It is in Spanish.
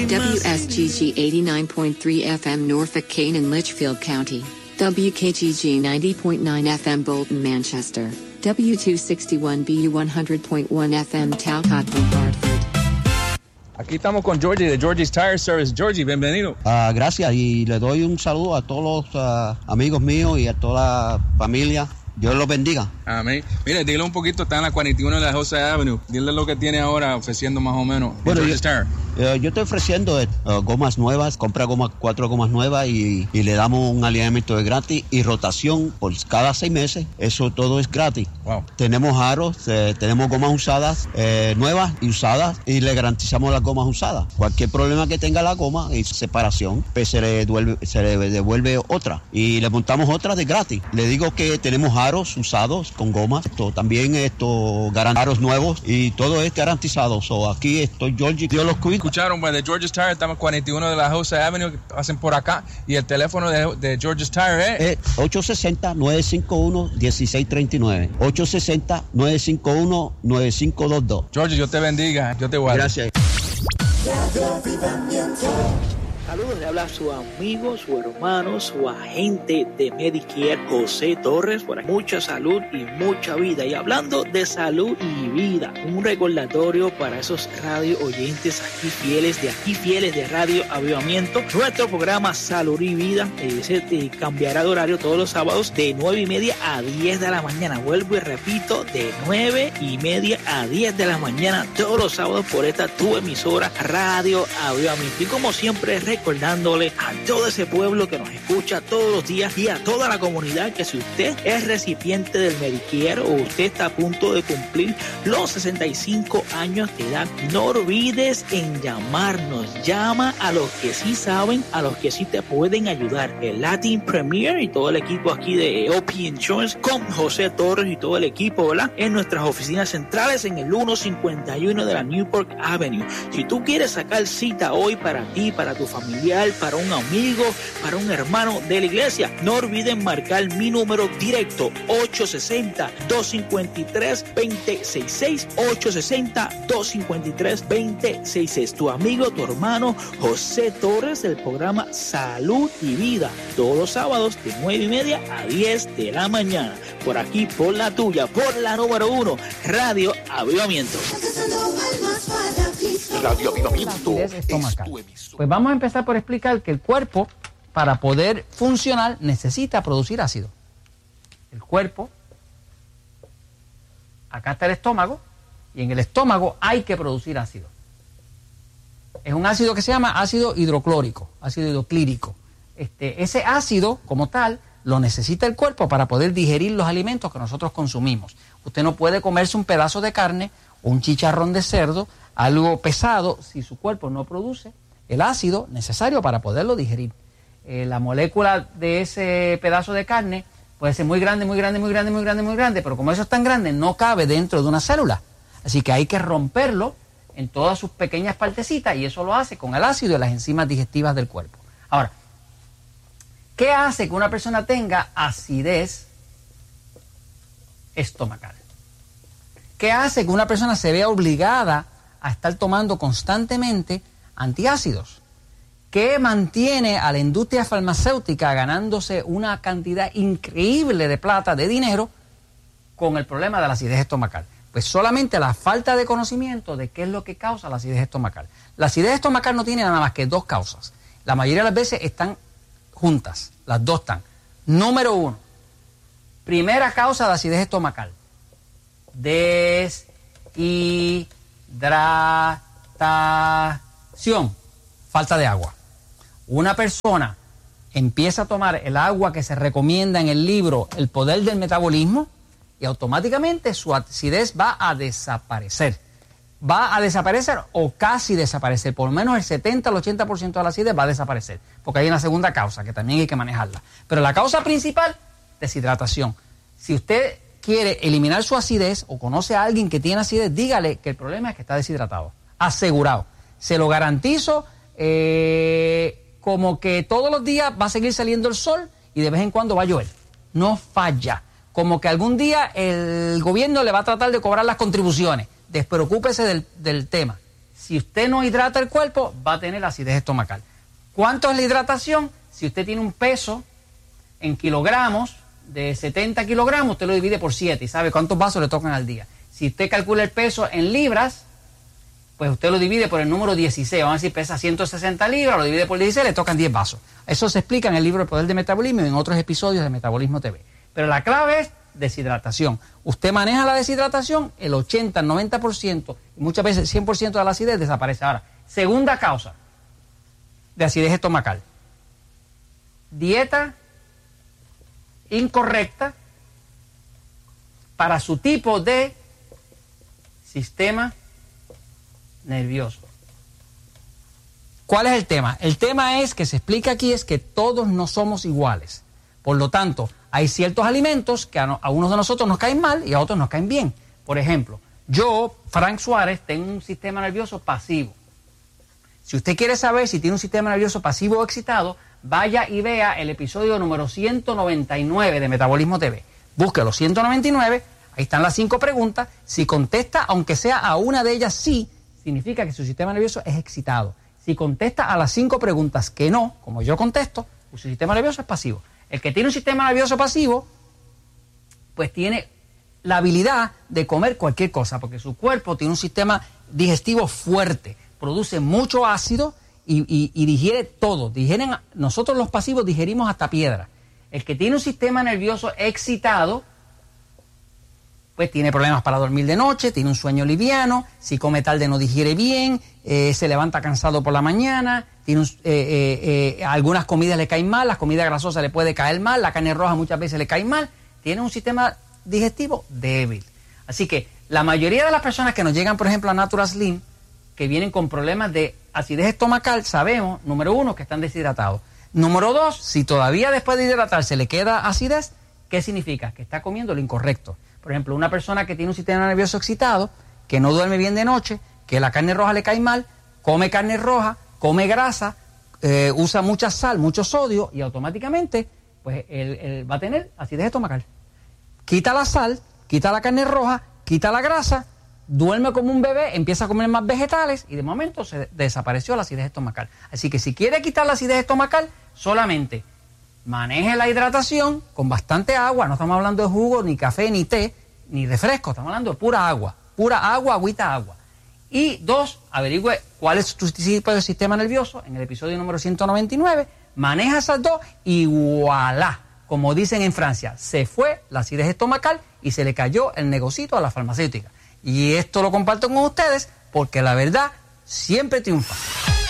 WSGG 89.3 FM Norfolk, Kane and Litchfield County. WKGG 90.9 FM Bolton, Manchester. W261BU 100.1 FM Talcott, New Hartford. Aquí estamos con Georgie de Georgie's Tire Service. Georgie, bienvenido. Gracias, y le doy un saludo a todos los amigos míos y a toda la familia. Dios los bendiga. Amén. Mire, dile un poquito, está en la 41 de la Jose Avenue. Dile lo que tiene ahora ofreciendo más o menos. Bueno, Georgie's Tire. Yo estoy ofreciendo gomas nuevas, compra 4 gomas nuevas y le damos un alineamiento de gratis y rotación por cada 6 meses. Eso todo es gratis. Wow. Tenemos aros, tenemos gomas usadas, nuevas y usadas, y le garantizamos las gomas usadas. Cualquier problema que tenga la goma y separación, pues se le devuelve otra y le montamos otra de gratis. Le digo que tenemos aros usados con gomas, también aros nuevos y todo es garantizado. Aquí estoy, Georgie, Dios los cuida. Escucharon, pues, de Georgie's Tire, estamos 41 de la Jose Avenue, que pasen por acá, y el teléfono de Georgie's Tire es 860-951-1639, 860-951-9522. Georgie, yo te bendiga, yo te guardo. Gracias. Saludos, le habla su amigo, su hermano, su agente de Medicare, José Torres. Por aquí, mucha salud y mucha vida. Y hablando de salud y vida, un recordatorio para esos radio oyentes fieles de Radio Avivamiento. Nuestro programa Salud y Vida cambiará de horario todos los sábados de 9:30 a 10 de la mañana. Vuelvo y repito, de 9:30 a 10 de la mañana todos los sábados por esta tu emisora Radio Avivamiento. Y como siempre, recordándole a todo ese pueblo que nos escucha todos los días y a toda la comunidad que si usted es recipiente del Medicare o usted está a punto de cumplir los 65 años de edad, no olvides en llamarnos. Llama a los que sí saben, a los que sí te pueden ayudar. El Latin Premier y todo el equipo aquí de OP Insurance con José Torres y todo el equipo, ¿verdad? En nuestras oficinas centrales en el 151 de la Newport Avenue. Si tú quieres sacar cita hoy para ti, para tu familiar, para un amigo, para un hermano de la iglesia, no olviden marcar mi número directo 860-253-2066, 860-253-2066. Tu amigo, tu hermano José Torres del programa Salud y Vida, todos los sábados de 9:30 a 10 de la mañana, por aquí, por la tuya, por la número 1, Radio Avivamiento. Radio Avivamiento es estomacal. Pues vamos a empezar por explicar que el cuerpo, para poder funcionar, necesita producir ácido. El cuerpo, acá está el estómago, y en el estómago hay que producir ácido. Es un ácido que se llama ácido hidroclórico, ácido hidroclírico. Ese ácido, como tal, lo necesita el cuerpo para poder digerir los alimentos que nosotros consumimos. Usted no puede comerse un pedazo de carne o un chicharrón de cerdo, algo pesado, si su cuerpo no produce el ácido necesario para poderlo digerir. La molécula de ese pedazo de carne puede ser muy grande, pero como eso es tan grande, no cabe dentro de una célula. Así que hay que romperlo en todas sus pequeñas partecitas, y eso lo hace con el ácido y las enzimas digestivas del cuerpo. Ahora, ¿qué hace que una persona tenga acidez estomacal? ¿Qué hace que una persona se vea obligada a estar tomando constantemente antiácidos? ¿Qué mantiene a la industria farmacéutica ganándose una cantidad increíble de plata, de dinero, con el problema de la acidez estomacal? Pues solamente la falta de conocimiento de qué es lo que causa la acidez estomacal. La acidez estomacal no tiene nada más que 2 causas. La mayoría de las veces están juntas, las 2 están. Número 1, primera causa de acidez estomacal: deshidratación, falta de agua. Una persona empieza a tomar el agua que se recomienda en el libro El Poder del Metabolismo y automáticamente su acidez va a desaparecer. Va a desaparecer o casi desaparecer. Por lo menos el 70 al 80% de la acidez va a desaparecer, porque hay una segunda causa que también hay que manejarla. Pero la causa principal, deshidratación. Si usted quiere eliminar su acidez o conoce a alguien que tiene acidez, dígale que el problema es que está deshidratado. Asegurado. Se lo garantizo, como que todos los días va a seguir saliendo el sol y de vez en cuando va a llover. No falla. Como que algún día el gobierno le va a tratar de cobrar las contribuciones. Despreocúpese del tema. Si usted no hidrata el cuerpo, va a tener acidez estomacal. ¿Cuánto es la hidratación? Si usted tiene un peso en kilogramos, de 70 kilogramos, usted lo divide por 7 y sabe cuántos vasos le tocan al día. Si usted calcula el peso en libras, pues usted lo divide por el número 16. Vamos a decir, pesa 160 libras, lo divide por 16, le tocan 10 vasos. Eso se explica en el libro El Poder del Metabolismo y en otros episodios de Metabolismo TV. Pero la clave es deshidratación. Usted maneja la deshidratación, el 80, el 90%, y muchas veces 100% de la acidez desaparece. Ahora, segunda causa de acidez estomacal. Dieta incorrecta para su tipo de sistema nervioso. ¿Cuál es el tema? El tema es que se explica aquí es que todos no somos iguales. Por lo tanto, hay ciertos alimentos que a unos de nosotros nos caen mal y a otros nos caen bien. Por ejemplo, yo, Frank Suárez, tengo un sistema nervioso pasivo. Si usted quiere saber si tiene un sistema nervioso pasivo o excitado, vaya y vea el episodio número 199 de Metabolismo TV. Búsquelo, 199, ahí están las 5 preguntas. Si contesta, aunque sea a una de ellas sí, significa que su sistema nervioso es excitado. Si contesta a las 5 preguntas que no, como yo contesto, pues su sistema nervioso es pasivo. El que tiene un sistema nervioso pasivo, pues tiene la habilidad de comer cualquier cosa, porque su cuerpo tiene un sistema digestivo fuerte, produce mucho ácido y digiere todo. Nosotros los pasivos digerimos hasta piedra. El que tiene un sistema nervioso excitado, pues tiene problemas para dormir de noche, tiene un sueño liviano, si come tarde no digiere bien, se levanta cansado por la mañana, tiene algunas comidas le caen mal, las comidas grasosas le puede caer mal, la carne roja muchas veces le cae mal, tiene un sistema digestivo débil. Así que la mayoría de las personas que nos llegan, por ejemplo, a Natural Slim, que vienen con problemas de acidez estomacal, sabemos, número 1, que están deshidratados. Número 2, si todavía después de hidratarse le queda acidez, ¿qué significa? Que está comiendo lo incorrecto. Por ejemplo, una persona que tiene un sistema nervioso excitado, que no duerme bien de noche, que la carne roja le cae mal, come carne roja, come grasa, usa mucha sal, mucho sodio y automáticamente pues él va a tener acidez estomacal. Quita la sal, quita la carne roja, quita la grasa, duerme como un bebé, empieza a comer más vegetales y de momento se desapareció la acidez estomacal. Así que si quiere quitar la acidez estomacal, solamente maneje la hidratación con bastante agua. No estamos hablando de jugo, ni café, ni té, ni refresco. Estamos hablando de pura agua, agüita, agua. Y 2, averigüe cuál es tu tipo de sistema nervioso. En el episodio número 199, maneja esas 2 y voilà. Como dicen en Francia, se fue la acidez estomacal y se le cayó el negocito a la farmacéutica. Y esto lo comparto con ustedes porque la verdad siempre triunfa.